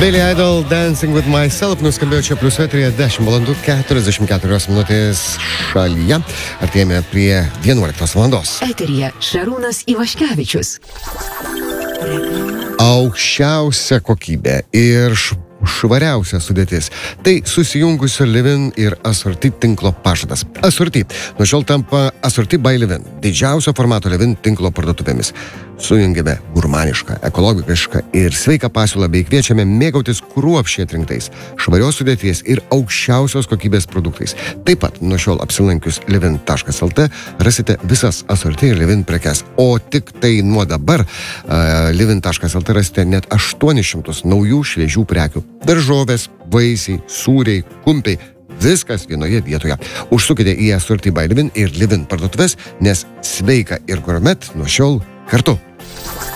Billy Idol Dancing with Myself nuskambėjo čia plius eteryje 10 valandų 44 minutės šalyje. Artėjame prie 11 valandos. Eteryje Šarūnas Ivaškevičius. Aukščiausia kokybė ir švariausia sudėtis. Tai susijungusio Livin ir Assorti tinklo pažadas. Assorti nuo šiol tampa Assorti by Livin, didžiausio formato Livin tinklo parduotuvėmis. Sujungiame gurmanišką, ekologišką ir sveiką pasiūlą bei kviečiame mėgautis kruopščiai atrinktais, švarios sudėties ir aukščiausios kokybės produktais. Taip pat nuo šiol apsilankius livin.lt rasite visas Assorti ir Livin prekes, o tik tai nuo dabar livin.lt rasite net 800 naujų šviežių prekių. Daržovės, vaisiai, sūriai, kumpiai. Viskas vienoje vietoje. Užsukite į Assorti by Livin ir Livin parduotuves, nes sveika ir gourmet nuo šiol kartu.